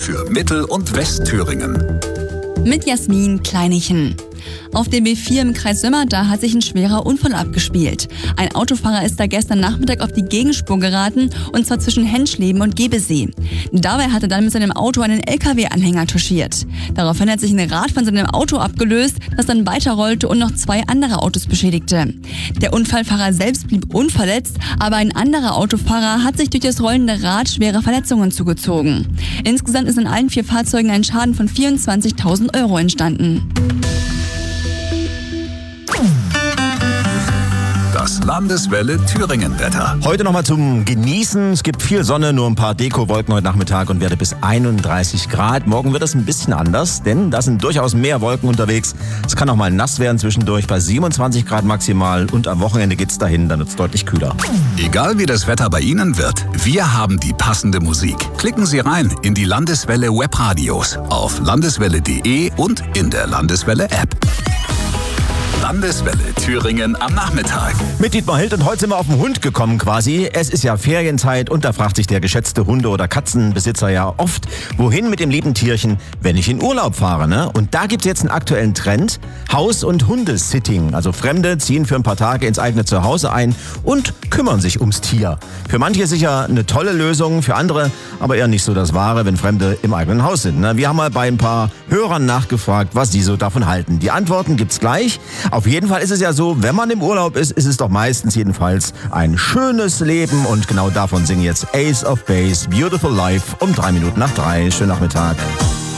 für Mittel- und Westthüringen. Mit Jasmin Kleinichen. Auf dem B4 im Kreis Sömmerda hat sich ein schwerer Unfall abgespielt. Ein Autofahrer ist da gestern Nachmittag auf die Gegenspur geraten, und zwar zwischen Henschleben und Gebesee. Dabei hat er dann mit seinem Auto einen LKW-Anhänger touchiert. Daraufhin hat sich ein Rad von seinem Auto abgelöst, das dann weiterrollte und noch 2 andere Autos beschädigte. Der Unfallfahrer selbst blieb unverletzt, aber ein anderer Autofahrer hat sich durch das rollende Rad schwere Verletzungen zugezogen. Insgesamt ist in allen 4 Fahrzeugen ein Schaden von 24.000 € entstanden. Das Landeswelle Thüringen-Wetter. Heute nochmal zum Genießen. Es gibt viel Sonne, nur ein paar Dekowolken heute Nachmittag und Werte bis 31 Grad. Morgen wird es ein bisschen anders, denn da sind durchaus mehr Wolken unterwegs. Es kann auch mal nass werden zwischendurch bei 27 Grad maximal, und am Wochenende geht's dahin, dann wird's deutlich kühler. Egal wie das Wetter bei Ihnen wird, wir haben die passende Musik. Klicken Sie rein in die Landeswelle Webradios auf landeswelle.de und in der Landeswelle App. Landeswelle Thüringen am Nachmittag. Mit Dietmar Hild, und heute sind wir auf den Hund gekommen quasi. Es ist ja Ferienzeit und da fragt sich der geschätzte Hunde- oder Katzenbesitzer ja oft, wohin mit dem lieben Tierchen, wenn ich in Urlaub fahre, ne? Und da gibt's jetzt einen aktuellen Trend: Haus- und Hundesitting. Also Fremde ziehen für ein paar Tage ins eigene Zuhause ein und kümmern sich ums Tier. Für manche sicher eine tolle Lösung, für andere aber eher nicht so das Wahre, wenn Fremde im eigenen Haus sind, ne? Wir haben mal bei ein paar Hörern nachgefragt, was sie so davon halten. Die Antworten gibt's gleich. Auf jeden Fall ist es ja so, wenn man im Urlaub ist, ist es doch meistens jedenfalls ein schönes Leben, und genau davon singen jetzt Ace of Base, Beautiful Life um 3 Minuten nach 3. Schönen Nachmittag.